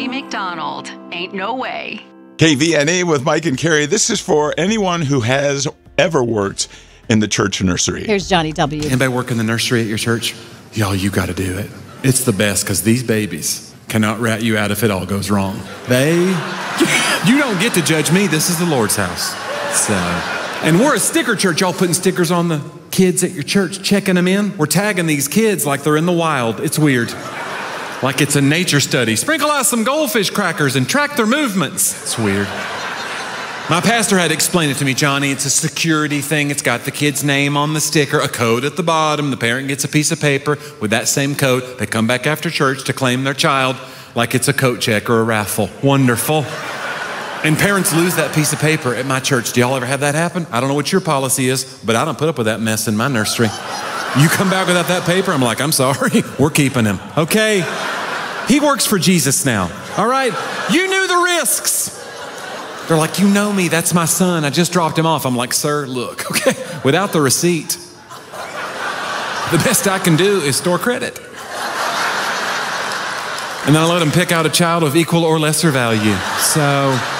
Amy McDonald. Ain't no way. KVNA with Mike and Carrie. This is for anyone who has ever worked in the church nursery. Here's Johnny W. Anybody work in the nursery at your church? Y'all, you got to do it. It's the best because these babies cannot rat you out if it all goes wrong. You don't get to judge me. This is the Lord's house. And we're a sticker church. Y'all putting stickers on the kids at your church, checking them in. We're tagging these kids like they're in the wild. It's weird. Like it's a nature study. Sprinkle out some goldfish crackers and track their movements. It's weird. My pastor had to explain it to me, Johnny. It's a security thing. It's got the kid's name on the sticker, a code at the bottom. The parent gets a piece of paper with that same code. They come back after church to claim their child like it's a coat check or a raffle. Wonderful. And parents lose that piece of paper at my church. Do y'all ever have that happen? I don't know what your policy is, but I don't put up with that mess in my nursery. You come back without that paper, I'm like, I'm sorry. We're keeping him. Okay. He works for Jesus now. All right. You knew the risks. They're like, you know me, that's my son. I just dropped him off. I'm like, sir, look, okay, without the receipt, the best I can do is store credit. And then I let him pick out a child of equal or lesser value. So